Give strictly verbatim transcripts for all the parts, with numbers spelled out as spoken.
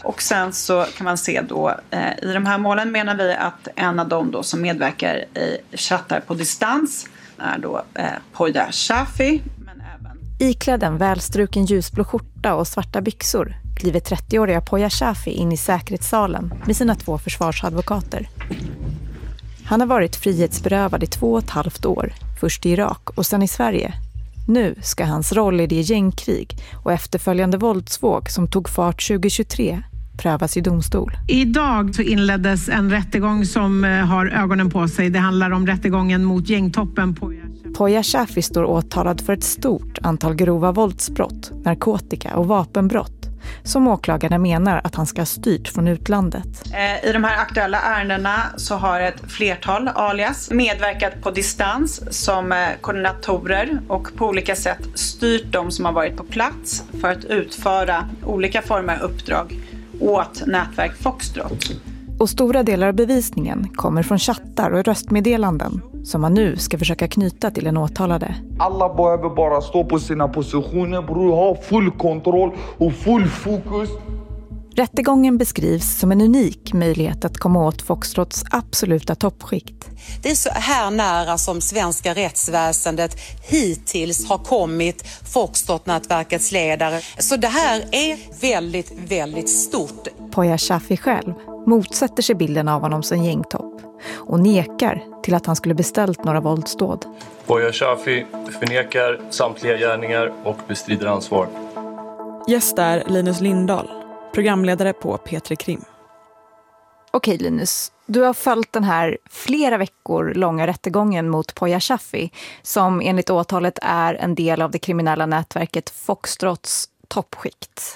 Och sen så kan man se då eh, i de här målen menar vi att en av dem då som medverkar i chattar på distans är då eh, Poya Shafi. Men även... Iklädd en välstruken ljusblå skjorta och svarta byxor kliver trettioåriga Poya Shafi in i säkerhetssalen med sina två försvarsadvokater. Han har varit frihetsberövad i två och ett halvt år, först i Irak och sen i Sverige. Nu ska hans roll i det gängkrig och efterföljande våldsvåg som tog fart tjugohundratjugotre prövas i domstol. Idag så inleddes en rättegång som har ögonen på sig. Det handlar om rättegången mot gängtoppen Poya Shafi. Poya Shafi står åtalad för ett stort antal grova våldsbrott, narkotika och vapenbrott som åklagarna menar att han ska ha styrt från utlandet. I de här aktuella ärendena så har ett flertal alias medverkat på distans som koordinatorer och på olika sätt styrt de som har varit på plats för att utföra olika former av uppdrag åt nätverk Foxtrot. Och stora delar av bevisningen kommer från chattar och röstmeddelanden som man nu ska försöka knyta till en åtalade. Alla behöver bara stå på sina positioner, bror, ha full kontroll och full fokus. Rättegången beskrivs som en unik möjlighet att komma åt Foxtrots absoluta toppskikt. Det är så här nära som svenska rättsväsendet hittills har kommit Foxtrot-nätverkets ledare. Så det här är väldigt, väldigt stort. Poya Shafi själv motsätter sig bilden av honom som gängtopp och nekar till att han skulle beställt några våldsdåd. Poya Shafi förnekar samtliga gärningar och bestrider ansvar. Gäst är Linus Lindahl, programledare på P tre Krim. Okej Linus, du har följt den här flera veckor långa rättegången mot Poya Shafi som enligt åtalet är en del av det kriminella nätverket Foxtrots toppskikt.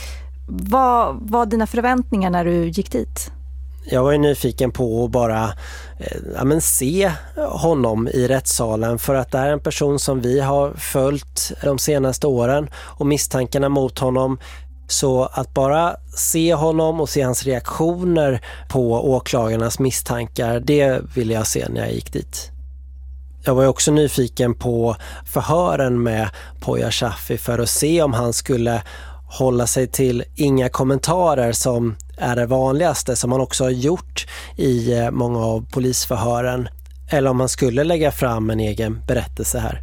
Vad var dina förväntningar när du gick dit? Jag var ju nyfiken på att bara eh, ja, men se honom i rättssalen för att det är en person som vi har följt de senaste åren och misstankarna mot honom. Så att bara se honom och se hans reaktioner på åklagarnas misstankar, det ville jag se när jag gick dit. Jag var också nyfiken på förhören med Poya Shafi för att se om han skulle hålla sig till inga kommentarer som är det vanligaste som man också har gjort i många av polisförhören, eller om man skulle lägga fram en egen berättelse här.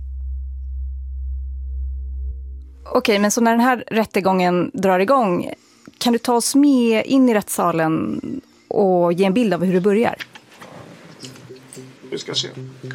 Okej, men så när den här rättegången drar igång, kan du ta oss med in i rättssalen och ge en bild av hur det börjar? Vi ska se.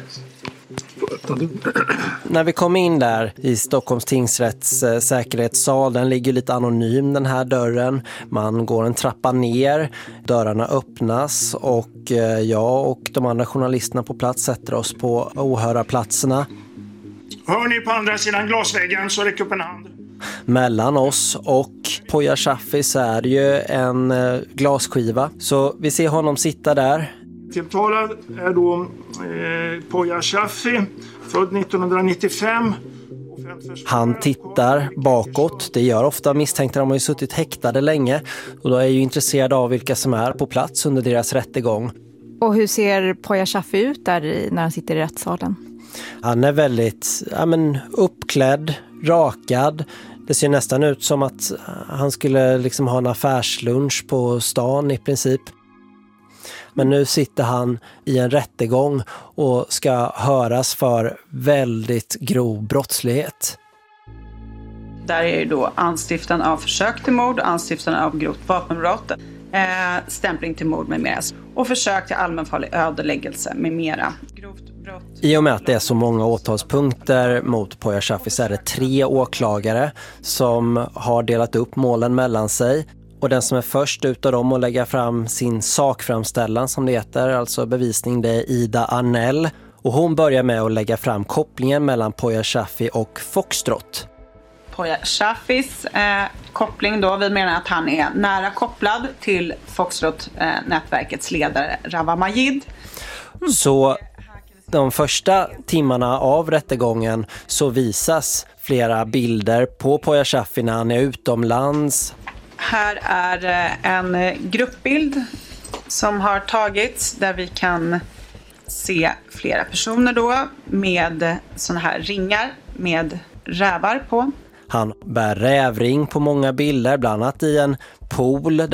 När vi kom in där i Stockholms tingsrätts eh, säkerhetssal, den ligger lite anonym den här dörren. Man går en trappa ner, dörrarna öppnas och eh, jag och de andra journalisterna på plats sätter oss på åhörarplatserna. Hör ni på andra sidan glasväggen så räck upp en hand. Mellan oss och Poya Shafi så är det ju en eh, glasskiva. Så vi ser honom sitta där. Tilltalad är då eh, Poya Shafi, född nittonhundranittiofem. Han tittar bakåt. Det gör ofta misstänkta, de har ju suttit häktade länge. Och då är ju intresserad av vilka som är på plats under deras rättegång. Och hur ser Poya Shafi ut där när han sitter i rättssalen? Han är väldigt ja, men, uppklädd, rakad. Det ser nästan ut som att han skulle liksom ha en affärslunch på stan i princip. Men nu sitter han i en rättegång och ska höras för väldigt grov brottslighet. Där är ju då anstiftan av försök till mord, anstiftan av grovt vapenbrott, eh, stämpling till mord med mera. Och försök till allmänfarlig ödeläggelse med mera. Grovt brott. I och med att det är så många åtalspunkter mot Poya Shafi så är det tre åklagare som har delat upp målen mellan sig. Och den som är först utav dem att lägga fram sin sakframställan som det heter, alltså bevisning, det är Ida Arnell. Och hon börjar med att lägga fram kopplingen mellan Poya Shafi och Foxtrot. Poya Shafis eh, koppling då, vi menar att han är nära kopplad till Foxtrot-nätverkets eh, ledare Rawa Majid. Mm. Så de första timmarna av rättegången så visas flera bilder på Poya Shafi när han är utomlands. Här är en gruppbild som har tagits där vi kan se flera personer då med såna här ringar med rävar på. Han bär rävring på många bilder, bland annat i en pool